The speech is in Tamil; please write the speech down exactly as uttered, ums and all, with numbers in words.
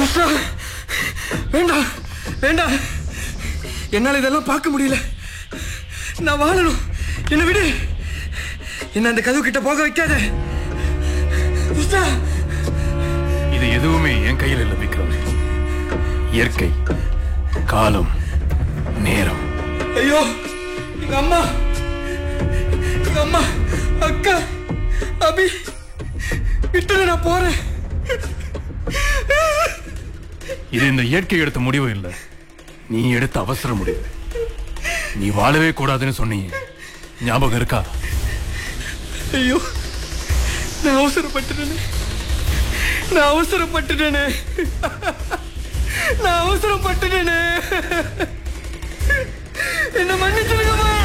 வேண்டாம் வேண்டாம், என்னால இதெல்லாம் பார்க்க முடியல. நான் வாழணும். என்ன விடு. என்ன அந்த கதவு கிட்ட போக வைக்காத. இது எதுவுமே என் கையில் இல்லை விக்ரம். இயற்கை, காலம், நேரம். ஐயோ, எங்க அம்மா, எங்க அம்மா, அக்கா, அபி விட்டு நான் போறேன். இது இந்த இயற்கை எடுத்த முடிவு இல்லை, நீ எடுத்த அவசர முடிவு. நீ வாழவே கூடாதுன்னு சொன்னீங்க, ஞாபகம் இருக்கா? ஐயோ, நான் அவசரப்பட்டுட்டேனே, நான் அவசரப்பட்டுட்டேனே, நான் அவசரப்பட்டுட்டேனே. என்ன மன்னிச்சிருக்கமா.